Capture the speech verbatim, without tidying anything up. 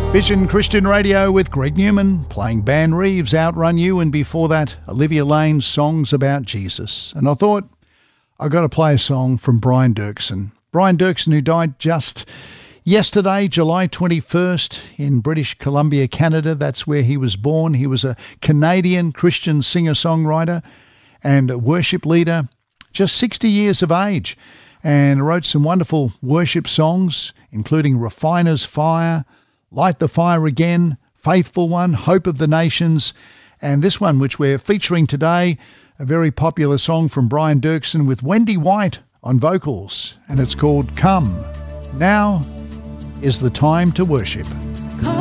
Vision Christian Radio with Greg Newman, playing Band Reeves' Outrun You, and before that, Olivia Lane's Songs About Jesus. And I thought, I've got to play a song from Brian Dirksen. Brian Dirksen, who died just yesterday, July twenty-first, in British Columbia, Canada. That's where he was born. He was a Canadian Christian singer-songwriter and a worship leader, just sixty years of age, and wrote some wonderful worship songs, including Refiner's Fire, Light the Fire Again, Faithful One, Hope of the Nations, and this one, which we're featuring today, a very popular song from Brian Dirksen with Wendy White on vocals, and it's called Come. Now is the time to worship.